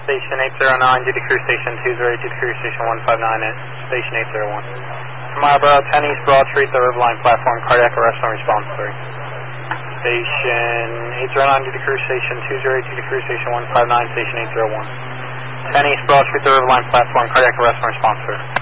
Station 809, due to Crew Station 208, due to Crew Station 159 at Station 801. From Marlboro, 10 East Broad Street, the Riverline platform, cardiac arrest on response 3. Station 809, due to Crew Station 208, due to Crew Station 159, Station 801. 10 East Broad Street, the Riverline platform, cardiac arrest on response 3.